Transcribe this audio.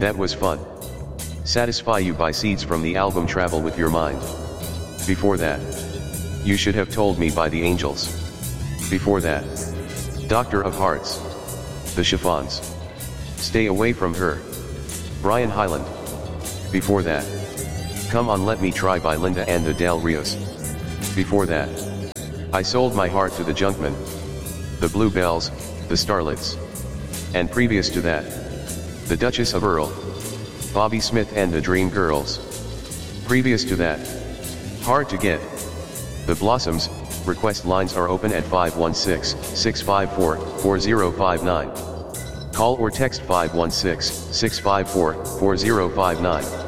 That was fun. Satisfy You by Seeds from the album Travel With Your Mind. Before that, You Should Have Told Me by The Angels. Before that, Doctor of Hearts, The Chiffons. Stay Away From Her, Brian Hyland. Before that, Come On Let Me Try by Linda and the Del Rios. Before that, I Sold My Heart to the Junkmen, The Bluebells, The Starlets. And previous to that, The Duchess of Earl, Bobby Smith and the Dream Girls. Previous to that, Hard to Get, The Blossoms. Request lines are open at 516-654-4059. Call or text 516-654-4059.